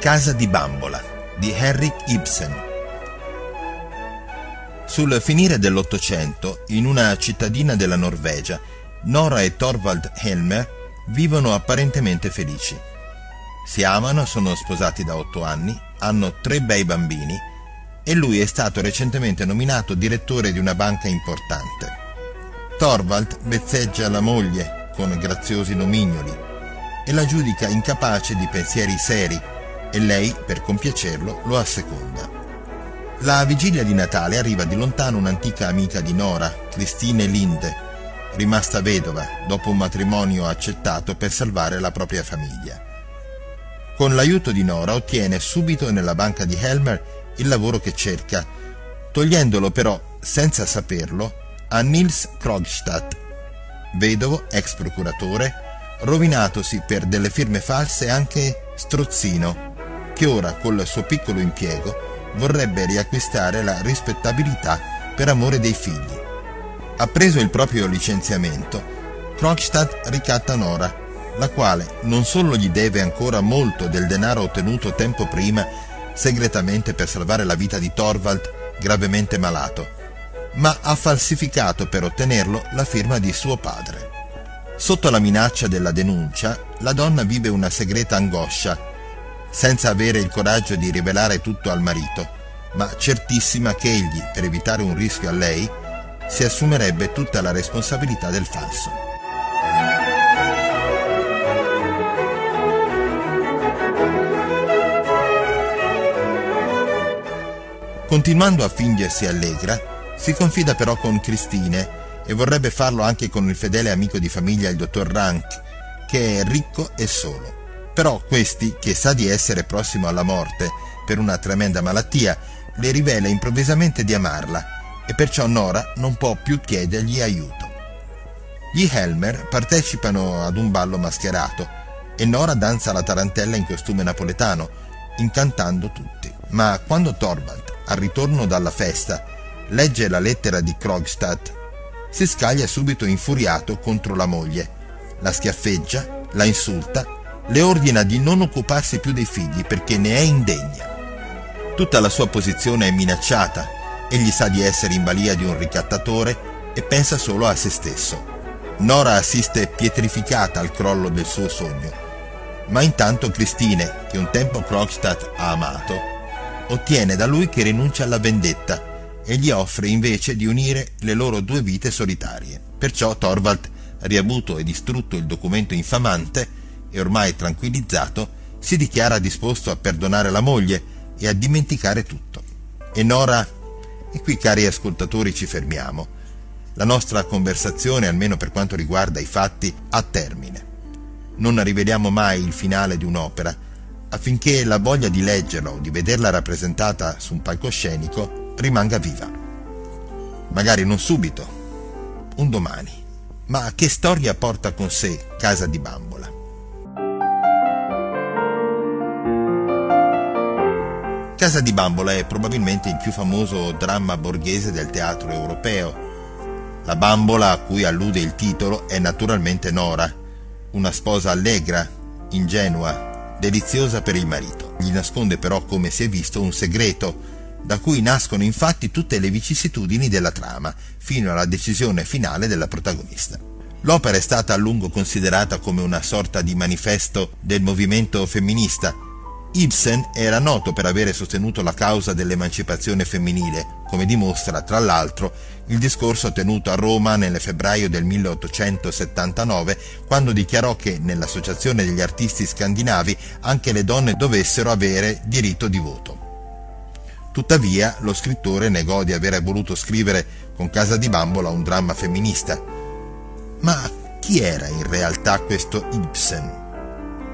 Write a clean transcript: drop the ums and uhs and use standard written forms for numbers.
Casa di bambola di Henrik Ibsen. Sul finire dell'Ottocento, in una cittadina della Norvegia, Nora e Thorvald Helmer vivono apparentemente felici. Si amano, sono sposati da 8 anni, hanno 3 bei bambini e lui è stato recentemente nominato direttore di una banca importante. Thorvald vezzeggia la moglie con graziosi nomignoli e la giudica incapace di pensieri seri e lei, per compiacerlo, lo asseconda. La vigilia di Natale arriva di lontano un'antica amica di Nora, Christine Linde, rimasta vedova dopo un matrimonio accettato per salvare la propria famiglia. Con l'aiuto di Nora ottiene subito nella banca di Helmer il lavoro che cerca, togliendolo però, senza saperlo, a Nils Krogstad, vedovo, ex procuratore, rovinatosi per delle firme false anche strozzino, che ora col suo piccolo impiego vorrebbe riacquistare la rispettabilità per amore dei figli. Appreso il proprio licenziamento, Krogstad ricatta Nora, la quale non solo gli deve ancora molto del denaro ottenuto tempo prima segretamente per salvare la vita di Thorvald, gravemente malato, ma ha falsificato per ottenerlo la firma di suo padre. Sotto la minaccia della denuncia, la donna vive una segreta angoscia, senza avere il coraggio di rivelare tutto al marito, ma certissima che egli, per evitare un rischio a lei, si assumerebbe tutta la responsabilità del falso. Continuando a fingersi allegra, si confida però con Christine e vorrebbe farlo anche con il fedele amico di famiglia, il dottor Rank, che è ricco e solo. Però questi, che sa di essere prossimo alla morte per una tremenda malattia, le rivela improvvisamente di amarla e perciò Nora non può più chiedergli aiuto. Gli Helmer partecipano ad un ballo mascherato e Nora danza la tarantella in costume napoletano, incantando tutti. Ma quando Thorvald, al ritorno dalla festa, legge la lettera di Krogstad, si scaglia subito infuriato contro la moglie, la schiaffeggia, la insulta, le ordina di non occuparsi più dei figli perché ne è indegna. Tutta la sua posizione è minacciata, egli sa di essere in balia di un ricattatore e pensa solo a se stesso. Nora assiste pietrificata al crollo del suo sogno, ma intanto Christine, che un tempo Krogstad ha amato, ottiene da lui che rinuncia alla vendetta e gli offre invece di unire le loro 2 vite solitarie. Perciò Thorvald, riavuto e distrutto il documento infamante e ormai tranquillizzato, si dichiara disposto a perdonare la moglie e a dimenticare tutto. E Nora... E qui, cari ascoltatori, ci fermiamo. La nostra conversazione, almeno per quanto riguarda i fatti, ha termine. Non riveliamo mai il finale di un'opera, affinché la voglia di leggerla o di vederla rappresentata su un palcoscenico rimanga viva. Magari non subito, un domani. Ma che storia porta con sé Casa di bambola? Casa di bambola è probabilmente il più famoso dramma borghese del teatro europeo. La bambola a cui allude il titolo è naturalmente Nora, una sposa allegra, ingenua, deliziosa per il marito. Gli nasconde però, come si è visto, un segreto, da cui nascono infatti tutte le vicissitudini della trama, fino alla decisione finale della protagonista. L'opera è stata a lungo considerata come una sorta di manifesto del movimento femminista. Ibsen era noto per avere sostenuto la causa dell'emancipazione femminile, come dimostra, tra l'altro, il discorso tenuto a Roma nel febbraio del 1879, quando dichiarò che nell'Associazione degli artisti scandinavi anche le donne dovessero avere diritto di voto. Tuttavia, lo scrittore negò di aver voluto scrivere con Casa di bambola un dramma femminista. Ma chi era in realtà questo Ibsen?